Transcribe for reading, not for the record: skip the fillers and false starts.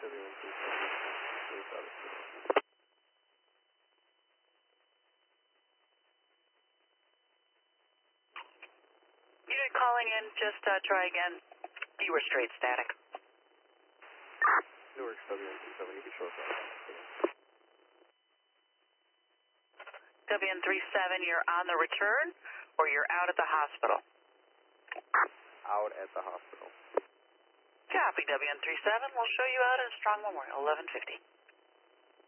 Unit calling in, just try again. You were straight static. Newark WN37, you can show us that. WN37, you're on the return, or you're out at the hospital? Out at the hospital. Copy, WN37. We'll show you out at Strong Memorial, 1150.